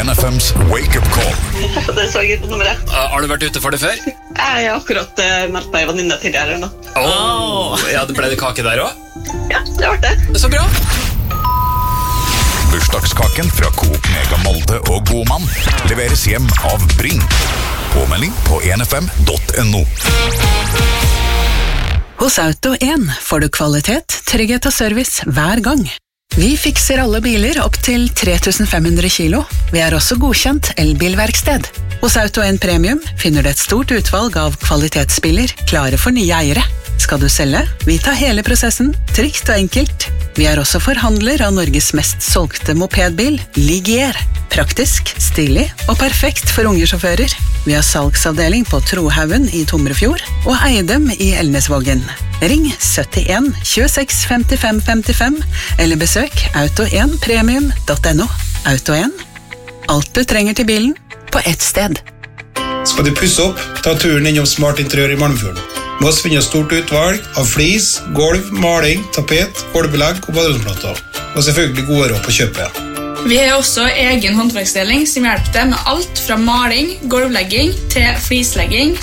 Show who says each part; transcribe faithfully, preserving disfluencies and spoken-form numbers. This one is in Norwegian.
Speaker 1: N F M's Wake Up Call.
Speaker 2: Det så jeg på nummeret.
Speaker 3: Uh, har du vært ute for det før?
Speaker 2: Jeg har akkurat uh, meldt meg venninne tidligere nå.
Speaker 3: Åh, oh, ja, det ble det kake der også?
Speaker 2: Ja, det var det.
Speaker 3: Så bra.
Speaker 1: Bursdagskaken fra Coop Mega Molde og Godmann leveres hjem av Bring. Påmelding på n f m punktum n o.
Speaker 4: Hos Auto en får du kvalitet, trygghet og service hver gang. Vi fikser alle biler opp til tre tusen fem hundre kilo. Vi er også godkjent elbilverksted. Hos Auto en Premium finner du et stort utvalg av kvalitetsbiler klare for nye eiere. Skal du selge? Vi tar hele prosessen, trygt og enkelt. Vi er også forhandler av Norges mest solgte mopedbil, Ligier. Praktisk, stilig og perfekt for unge sjåfører. Vi har salgsavdeling på Trohaugen i Tomrefjord og Eidem i Elnesvågen. Ring syttien tjueseks femtifem femtifem eller besøk auto en premium punktum n o. Auto en. Alt du trenger til bilen på ett sted.
Speaker 5: Skal du pusse opp, ta turen innom Smart Interiør i Malmfjorden. Må oss finne stort utvalg av flis, gulv, maling, tapet, gulvbelegg og badromsplater. Og selvfølgelig gode råd på kjøpet.
Speaker 6: Vi har også egen håndverksdeling som hjelper deg med alt fra maling, gulvlegging til flislegging,